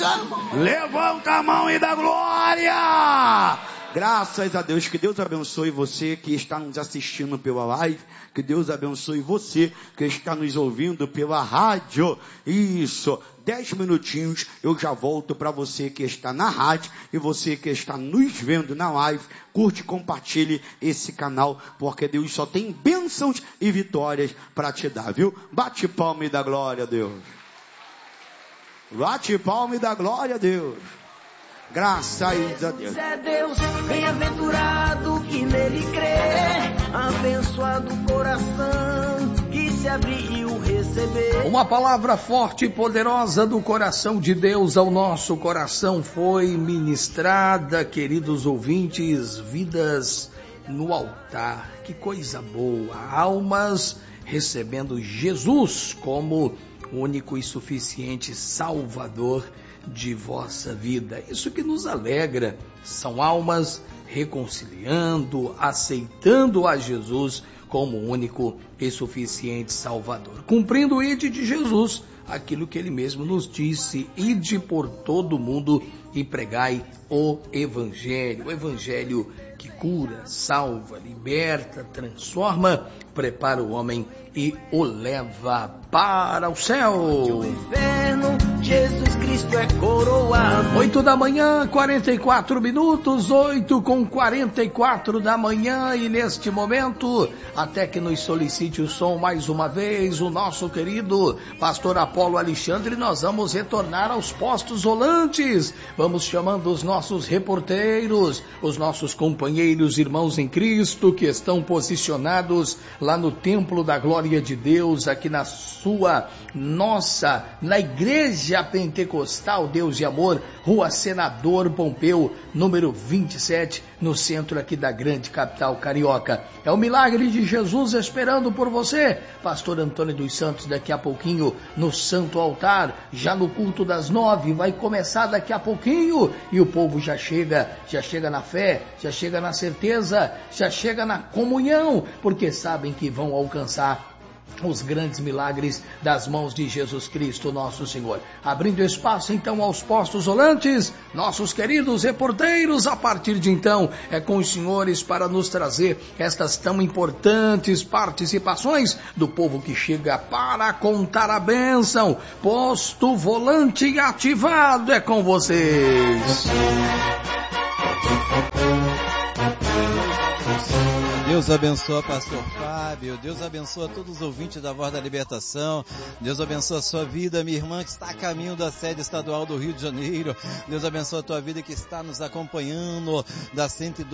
Levanta a mão e dá glória! Graças a Deus, que Deus abençoe você que está nos assistindo pela live, que Deus abençoe você que está nos ouvindo pela rádio. Isso, 10 minutinhos, eu já volto para você que está na rádio e você que está nos vendo na live. Curte e compartilhe esse canal, porque Deus só tem bênçãos e vitórias para te dar, viu? Bate palma e dá glória a Deus. Bate palma e dá glória a Deus. Graças a Deus. É Deus, bem-aventurado que nele crê, abençoado o coração que se abriu receber. Uma palavra forte e poderosa do coração de Deus ao nosso coração foi ministrada, queridos ouvintes, vidas no altar. Que coisa boa, almas recebendo Jesus como único e suficiente Salvador de vossa vida. Isso que nos alegra, são almas reconciliando, aceitando a Jesus como único e suficiente Salvador, cumprindo o ide de Jesus, aquilo que ele mesmo nos disse: ide por todo mundo e pregai o Evangelho que cura, salva, liberta, transforma, prepara o homem e o leva para o céu. O inferno, Jesus Cristo é coroado. 8 da manhã, 44 minutos, 8:44 da manhã, e neste momento, até que nos solicite o som mais uma vez, o nosso querido pastor Apolo Alexandre, nós vamos retornar aos postos rolantes. Vamos chamando os nossos reporteiros, os nossos companheiros, irmãos em Cristo, que estão posicionados lá no Templo da Glória de Deus, aqui na Igreja Pentecostal Deus e Amor, Rua Senador Pompeu, número 27, no centro aqui da grande capital carioca. É o milagre de Jesus esperando por você. Pastor Antônio dos Santos daqui a pouquinho no Santo Altar, já no culto das 9, vai começar daqui a pouquinho, e o povo já chega na fé, já chega na certeza, já chega na comunhão, porque sabem que vão alcançar os grandes milagres das mãos de Jesus Cristo, nosso Senhor. Abrindo espaço então aos postos rolantes, nossos queridos reporteiros, a partir de então é com os senhores para nos trazer estas tão importantes participações do povo que chega para contar a bênção. Posto volante ativado, é com vocês. Deus abençoa pastor Fábio, Deus abençoa todos os ouvintes da Voz da Libertação, Deus abençoa a sua vida, minha irmã que está a caminho da sede estadual do Rio de Janeiro, Deus abençoa a tua vida que está nos acompanhando da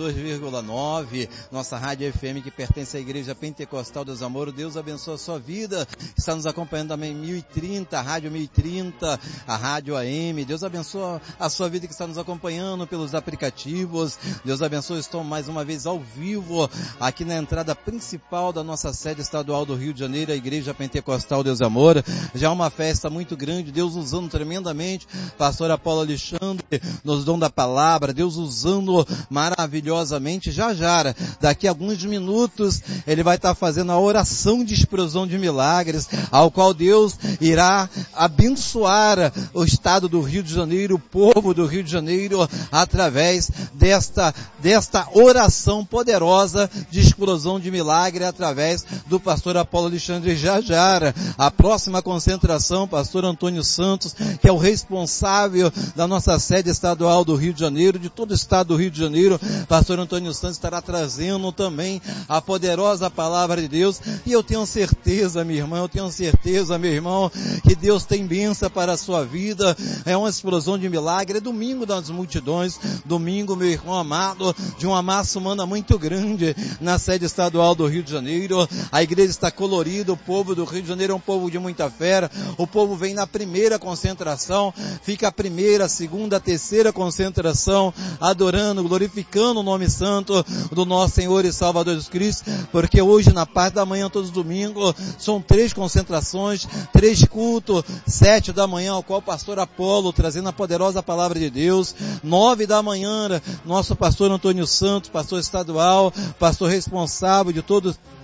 102,9, nossa rádio FM que pertence à Igreja Pentecostal Deus Amor. Deus abençoa a sua vida, está nos acompanhando também 1030, a rádio 1030, a rádio AM, Deus abençoa a sua vida que está nos acompanhando pelos aplicativos, Deus abençoa, estou mais uma vez ao vivo, aqui na entrada principal da nossa sede estadual do Rio de Janeiro, a Igreja Pentecostal Deus Amor. Já uma festa muito grande, Deus usando tremendamente pastor Apolo Alexandre nos dom da palavra, Deus usando maravilhosamente. Já, daqui a alguns minutos, ele vai estar fazendo a oração de explosão de milagres, ao qual Deus irá abençoar o estado do Rio de Janeiro, o povo do Rio de Janeiro, através desta oração poderosa de explosão de milagre através do pastor Apolo Alexandre. Já, a próxima concentração, pastor Antônio Santos, que é o responsável da nossa sede estadual do Rio de Janeiro, de todo o estado do Rio de Janeiro, pastor Antônio Santos estará trazendo também a poderosa palavra de Deus, e eu tenho certeza, minha irmã, meu irmão, que Deus tem bênção para a sua vida. É uma explosão de milagre, é domingo das multidões, domingo, meu irmão amado, de uma massa humana muito grande na sede estadual do Rio de Janeiro. A igreja está colorida, o povo do Rio de Janeiro é um povo de muita fé. O povo vem na primeira concentração, fica a primeira, a segunda, a terceira concentração, adorando, glorificando o nome santo do nosso Senhor e Salvador Jesus Cristo, porque hoje na parte da manhã, todos os domingos, são 3 concentrações, 3 cultos, 7 da manhã, ao qual o pastor Apolo, trazendo a poderosa palavra de Deus, 9 da manhã, nosso pastor Antônio Santos, pastor estadual, pastor responsável de todos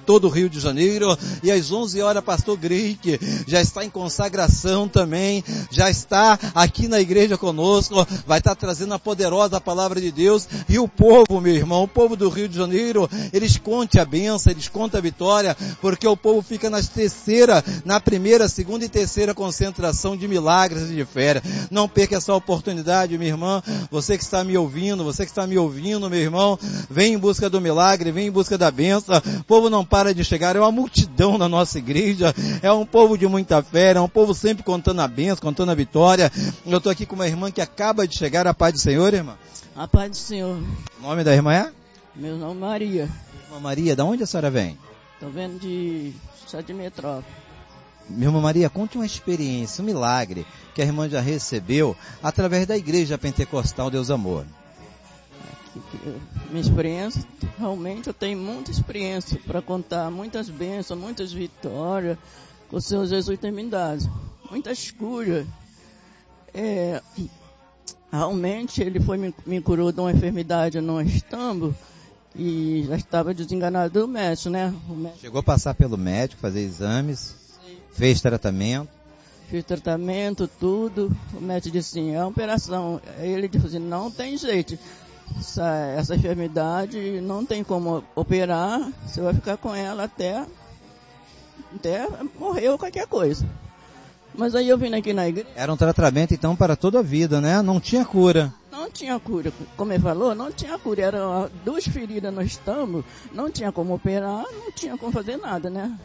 todo o Rio de Janeiro. E às 11 horas, pastor Greik já está em consagração também, já está aqui na igreja conosco, vai estar trazendo a poderosa palavra de Deus. E o povo, meu irmão, o povo do Rio de Janeiro, eles contam a bênção, eles contam a vitória, porque o povo fica na primeira, segunda e terceira concentração de milagres e de fé. Não perca essa oportunidade, minha irmã. Você que está me ouvindo, meu irmão, vem em busca do milagre, vem em busca da bênção. O povo não para de chegar, é uma multidão na nossa igreja, é um povo de muita fé, é um povo sempre contando a bênção, contando a vitória. Eu estou aqui com uma irmã que acaba de chegar. A paz do Senhor, irmã? A paz do Senhor. O nome da irmã é? Meu nome é Maria. Irmã Maria, da onde a senhora vem? Estou vendo de Metrópole. Minha irmã Maria, conte uma experiência, um milagre que a irmã já recebeu através da Igreja Pentecostal Deus Amor. Minha experiência, realmente eu tenho muita experiência para contar, muitas bênçãos, muitas vitórias que o Senhor Jesus tem me dado, muitas curas. Realmente Ele me curou de uma enfermidade no estômago e já estava desenganado do médico, né? Chegou a passar pelo médico, fazer exames, sim. Fez tratamento? Fiz tratamento, tudo. O médico disse assim, é uma operação. Ele disse assim, não tem jeito. Essa enfermidade não tem como operar, você vai ficar com ela até morrer ou qualquer coisa. Mas aí eu vim aqui na igreja. Era um tratamento então para toda a vida, né? Não tinha cura. Não tinha cura, como ele falou, não tinha cura. Eram 2 feridas no estômago, não tinha como operar, não tinha como fazer nada, né?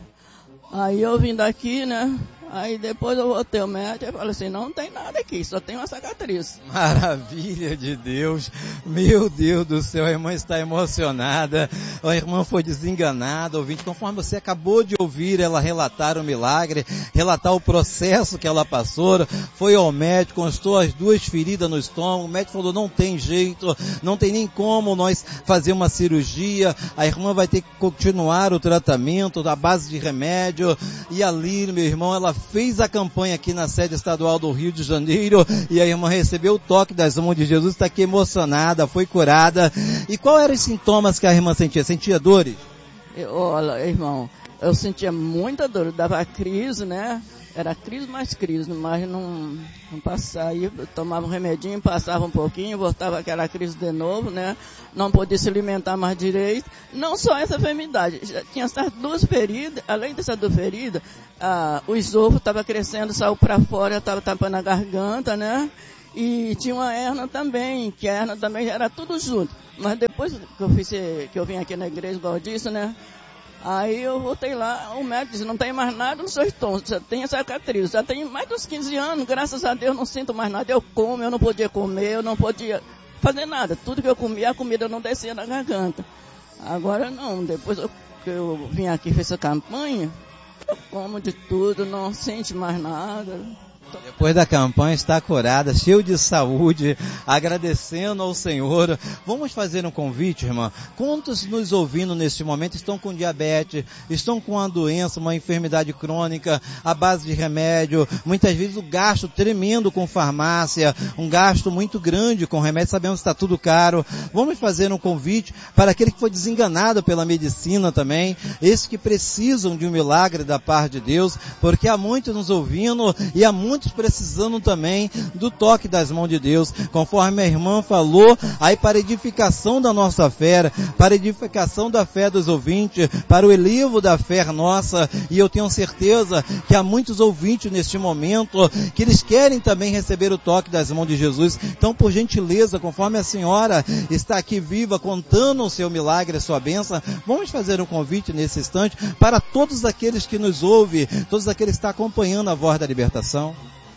Aí eu vim daqui, né? Aí depois eu voltei ao médico e falei assim, não tem nada aqui, só tem uma cicatriz. Maravilha de Deus, meu Deus do céu, a irmã está emocionada, a irmã foi desenganada, ouvinte, conforme você acabou de ouvir ela relatar o milagre, relatar o processo que ela passou, foi ao médico, constou as 2 feridas no estômago, o médico falou, não tem jeito, não tem nem como nós fazer uma cirurgia, a irmã vai ter que continuar o tratamento à base de remédio, e ali, meu irmão, ela fez a campanha aqui na sede estadual do Rio de Janeiro e a irmã recebeu o toque das mãos de Jesus, está aqui emocionada, foi curada. E qual eram os sintomas que a irmã sentia? Sentia dores? Olha, irmão, eu sentia muita dor, dava crise, né? Era crise mais crise, mas não passava. Aí eu tomava um remedinho, passava um pouquinho, voltava aquela crise de novo, né? Não podia se alimentar mais direito. Não só essa enfermidade, já tinha essas 2 feridas, além dessas 2 feridas, o esôfago estava crescendo, saiu para fora, estava tapando a garganta, né? E tinha uma hernia também, que a hernia também já era tudo junto. Mas depois que eu vim aqui na igreja, igual eu disse, né? Aí eu voltei lá, o médico disse, não tem mais nada no seu estômago, já tem essa cicatriz, já tem mais de uns 15 anos, graças a Deus não sinto mais nada, eu não podia comer, eu não podia fazer nada, tudo que eu comia, a comida não descia na garganta. Agora não, depois que eu vim aqui e fiz essa campanha, eu como de tudo, não sinto mais nada. Depois da campanha está curada, cheio de saúde, agradecendo ao Senhor. Vamos fazer um convite, irmã. Quantos nos ouvindo neste momento estão com diabetes, estão com uma doença, uma enfermidade crônica, à base de remédio, muitas vezes o gasto tremendo com farmácia, um gasto muito grande com remédio, sabemos que está tudo caro. Vamos fazer um convite para aquele que foi desenganado pela medicina também, esses que precisam de um milagre da parte de Deus, porque há muitos nos ouvindo e há muitos precisando também do toque das mãos de Deus, conforme a irmã falou, aí para edificação da nossa fé, para edificação da fé dos ouvintes, para o elevo da fé nossa, e eu tenho certeza que há muitos ouvintes neste momento, que eles querem também receber o toque das mãos de Jesus. Então, por gentileza, conforme a senhora está aqui viva, contando o seu milagre, a sua bênção, vamos fazer um convite nesse instante, para todos aqueles que nos ouvem, todos aqueles que estão acompanhando a voz da libertação.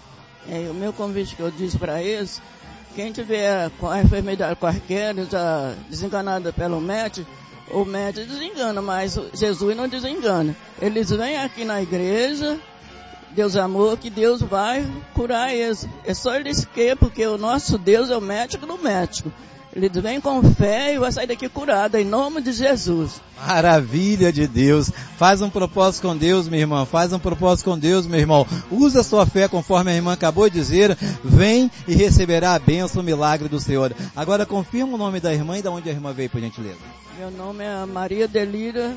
O meu convite que eu disse para eles, quem tiver com a enfermidade qualquer, já desenganada pelo médico, o médico desengana, mas Jesus não desengana. Eles vêm aqui na igreja, Deus amor, que Deus vai curar eles. É só eles que, porque o nosso Deus é o médico do médico. Eles vêm com fé e vai sair daqui curado, em nome de Jesus. Maravilha de Deus. Faz um propósito com Deus, minha irmã. Faz um propósito com Deus, meu irmão. Usa a sua fé, conforme a irmã acabou de dizer. Vem e receberá a bênção, o milagre do Senhor. Agora confirma o nome da irmã e de onde a irmã veio, por gentileza. Meu nome é Maria Delira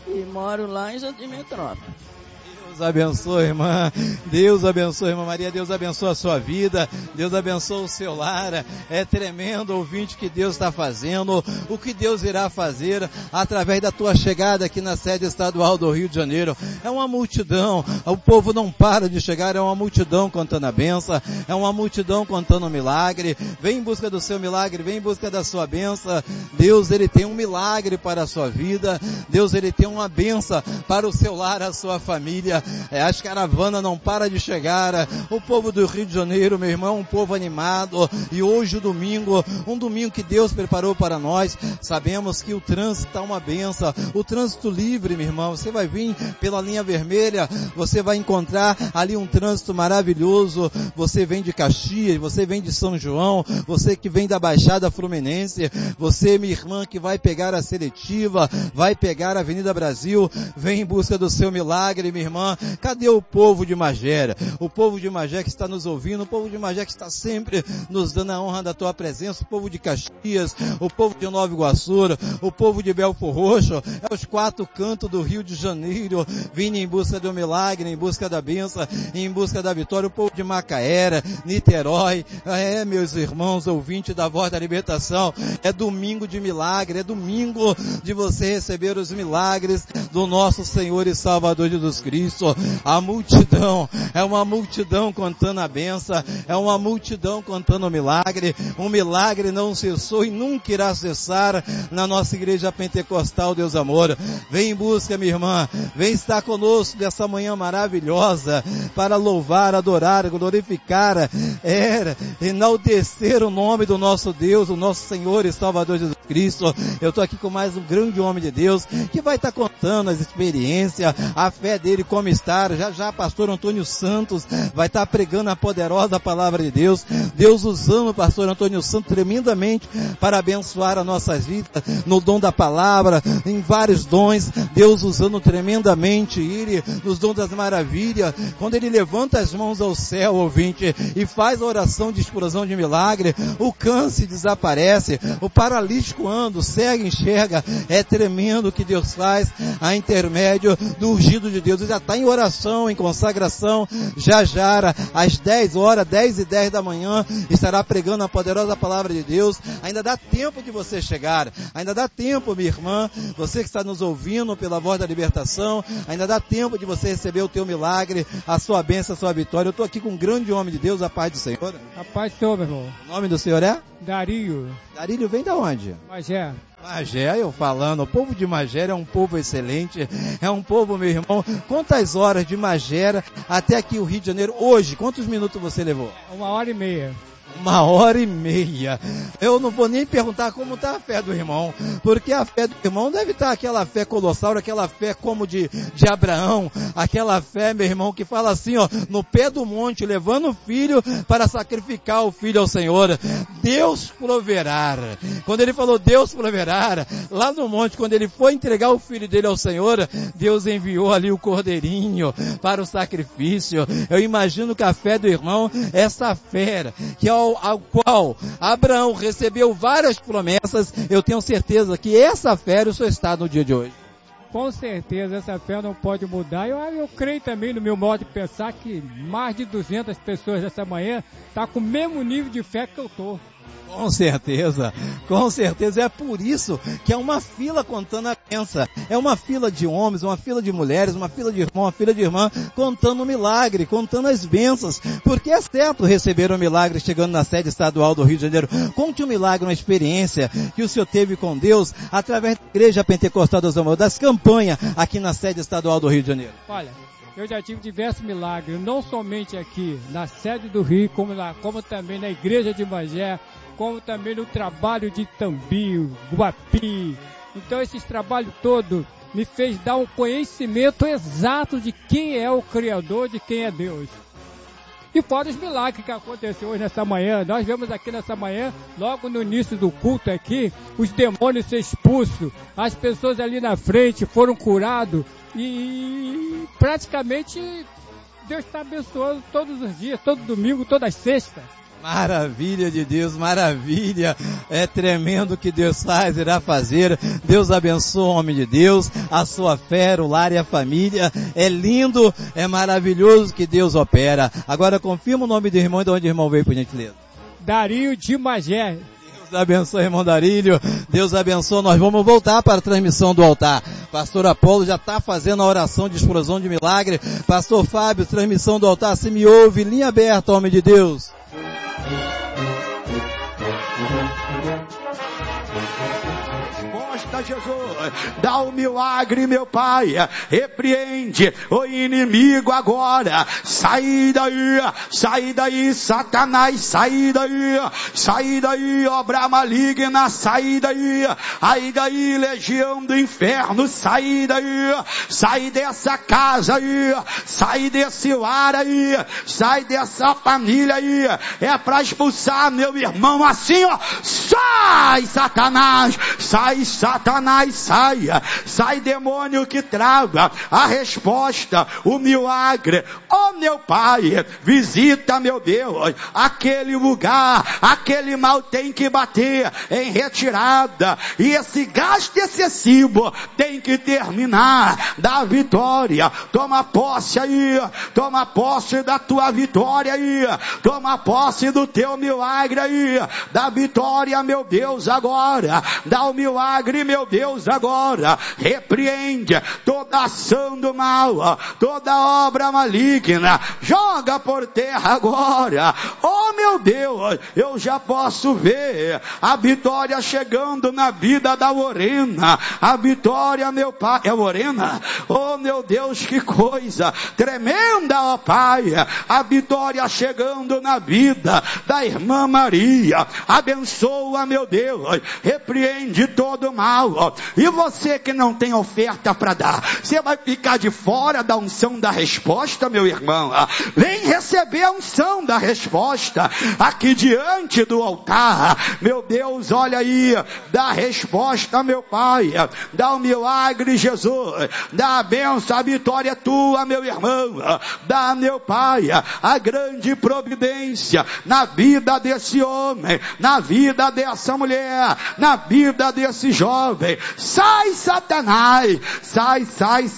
E moro lá em Jardim Metrópole. Deus abençoe, irmã. Deus abençoe, irmã Maria. Deus abençoe a sua vida. Deus abençoe o seu lar. É tremendo, ouvinte, que Deus está fazendo. O que Deus irá fazer através da tua chegada aqui na sede estadual do Rio de Janeiro. É uma multidão. O povo não para de chegar. É uma multidão contando a bênção. É uma multidão contando o milagre. Vem em busca do seu milagre. Vem em busca da sua bênção. Deus, Ele tem um milagre para a sua vida. Deus, Ele tem uma bênção para o seu lar, a sua família. As caravanas não param de chegar. O povo do Rio de Janeiro, meu irmão, um povo animado. E hoje o domingo, um domingo que Deus preparou para nós. Sabemos que o trânsito está uma benção. O trânsito livre, meu irmão. Você vai vir pela linha vermelha, você vai encontrar ali um trânsito maravilhoso. Você vem de Caxias, você vem de São João, você que vem da Baixada Fluminense, você, minha irmã, que vai pegar a Seletiva, vai pegar a Avenida Brasil, vem em busca do seu milagre, minha irmã. Cadê o povo de Magé? O povo de Magé que está nos ouvindo, o povo de Magé que está sempre nos dando a honra da tua presença, o povo de Caxias, o povo de Nova Iguaçu, o povo de Belfor Roxo, é os 4 cantos do Rio de Janeiro, vindo em busca do milagre, em busca da bênção, em busca da vitória, o povo de Macaé, Niterói, meus irmãos, ouvintes da Voz da Libertação, é domingo de milagre, é domingo de você receber os milagres do nosso Senhor e Salvador Jesus Cristo. A multidão, é uma multidão contando a bênção, é uma multidão contando o milagre. O milagre não cessou e nunca irá cessar na nossa igreja pentecostal, Deus amor. Vem em busca, minha irmã, vem estar conosco nessa manhã maravilhosa para louvar, adorar, glorificar, enaltecer o nome do nosso Deus, o nosso Senhor e Salvador Jesus Cristo. Eu estou aqui com mais um grande homem de Deus que vai estar contando as experiências, a fé dele como estar. Já pastor Antônio Santos vai estar pregando a poderosa palavra de Deus. Deus usando o pastor Antônio Santos tremendamente para abençoar as nossas vidas no dom da palavra, em vários dons. Deus usando tremendamente ele nos dons das maravilhas. Quando ele levanta as mãos ao céu, ouvinte, e faz a oração de explosão de milagre, o câncer desaparece, o paralítico anda, o cego enxerga. É tremendo o que Deus faz a intermédio do ungido de Deus. Ele já está em oração, em consagração. Já às 10 horas, 10:10 da manhã, estará pregando a poderosa palavra de Deus. Ainda dá tempo de você chegar, ainda dá tempo, minha irmã, você que está nos ouvindo pela Voz da Libertação, ainda dá tempo de você receber o teu milagre, a sua bênção, a sua vitória. Eu estou aqui com um grande homem de Deus, a paz do Senhor. A paz do Senhor, meu irmão. O nome do Senhor é? Darílio. Darílio vem da onde? Magé. Magé, eu falando, o povo de Magé é um povo excelente, é um povo, meu irmão. Quantas horas de Magé até aqui o Rio de Janeiro hoje? Quantos minutos você levou? 1h30. 1h30. Eu não vou nem perguntar como está a fé do irmão, porque a fé do irmão deve estar aquela fé colossal, aquela fé como de Abraão, aquela fé, meu irmão, que fala assim, ó, no pé do monte, levando o filho para sacrificar o filho ao Senhor. Deus proverá. Quando ele falou Deus proverá, lá no monte, quando ele foi entregar o filho dele ao Senhor, Deus enviou ali o cordeirinho para o sacrifício. Eu imagino que a fé do irmão, essa fé que ao qual Abraão recebeu várias promessas, eu tenho certeza que essa fé é o seu estado no dia de hoje. Com certeza, essa fé não pode mudar. Eu creio também, no meu modo de pensar, que mais de 200 pessoas dessa manhã estão com o mesmo nível de fé que eu estou. Com certeza, é por isso que é uma fila contando a bênção, é uma fila de homens, uma fila de mulheres, uma fila de irmão, uma fila de irmã, contando o milagre, contando as bênçãos, porque é certo receber um milagre chegando na sede estadual do Rio de Janeiro. Conte um milagre, uma experiência que o senhor teve com Deus, através da Igreja Pentecostal dos Amores, das campanhas aqui na sede estadual do Rio de Janeiro. Olha, eu já tive diversos milagres, não somente aqui na sede do Rio, como também na Igreja de Magé, como também no trabalho de Tambi, Guapi. Então esses trabalhos todos me fez dar um conhecimento exato de quem é o Criador, de quem é Deus. E fora os milagres que aconteceu hoje nessa manhã, nós vemos aqui nessa manhã, logo no início do culto aqui, os demônios ser expulsos, as pessoas ali na frente foram curadas e praticamente Deus está abençoando todos os dias, todo domingo, toda sexta. Maravilha de Deus, maravilha, é tremendo o que Deus faz, irá fazer. Deus abençoe o homem de Deus, a sua fé, o lar e a família. É lindo, é maravilhoso que Deus opera. Agora confirma o nome do irmão e de onde o irmão veio, por gentileza. Dario de Magé. Deus abençoe, irmão Darílio. Deus abençoe. Nós vamos voltar para a transmissão do altar. Pastor Apolo já está fazendo a oração de explosão de milagre. Pastor Fábio, transmissão do altar. Se me ouve, linha aberta, homem de Deus. Jesus, dá o milagre, meu Pai, repreende o inimigo agora, sai daí, Satanás, sai daí, obra maligna, sai daí, legião do inferno, sai dessa casa aí, sai desse lar aí, sai dessa família aí, é para expulsar meu irmão assim, ó, sai Satanás, sai demônio que trava a resposta, o milagre. Oh meu Pai, visita, meu Deus, aquele lugar, aquele mal tem que bater em retirada, e esse gasto excessivo tem que terminar, da vitória. Toma posse aí, toma posse da tua vitória aí, toma posse do teu milagre aí, da vitória, meu Deus, agora, dá o milagre, meu Deus, agora, repreende toda ação do mal, toda obra maligna, joga por terra agora. Oh meu Deus, eu já posso ver a vitória chegando na vida da Lorena, a vitória, meu Pai, é Lorena? Oh meu Deus, que coisa tremenda, ó Pai, a vitória chegando na vida da irmã Maria, abençoa, meu Deus, repreende todo o mal. E você que não tem oferta para dar, você vai ficar de fora da unção da resposta, meu irmão. Vem receber a unção da resposta aqui diante do altar. Meu Deus, olha aí, dá a resposta, meu Pai, dá o milagre, Jesus, dá a bênção, a vitória é tua, meu irmão, dá, meu Pai, a grande providência na vida desse homem, na vida dessa mulher, na vida desse jovem. Sai Satanás, sai,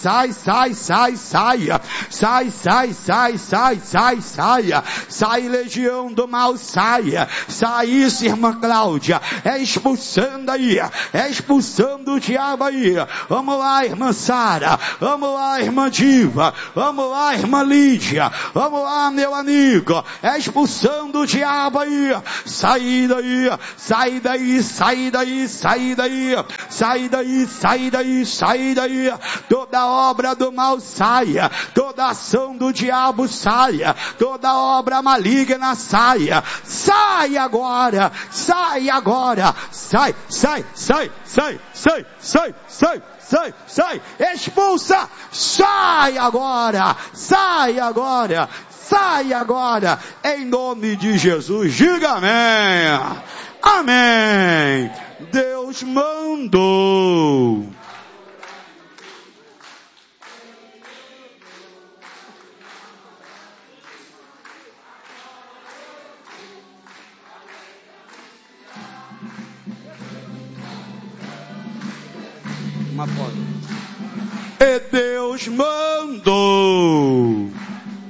legião do mal, sai isso, irmã Cláudia, é expulsando aí, é expulsando o diabo aí. Vamos lá, irmã Sara, vamos lá, irmã Diva, vamos lá, irmã Lídia, vamos lá, meu amigo, é expulsando o diabo aí. Sai daí, toda obra do mal saia, toda ação do diabo saia, toda obra maligna saia, sai agora, sai, expulsa, sai agora, em nome de Jesus, diga amém, amém. Deus mandou. Uma foto. E Deus mandou.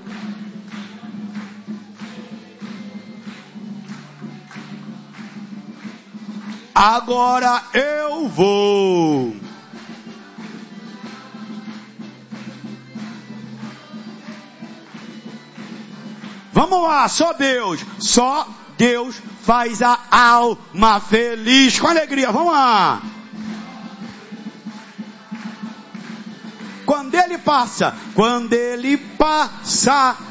Agora eu vou. Vamos lá, só Deus faz a alma feliz, com alegria, vamos lá. Quando ele passa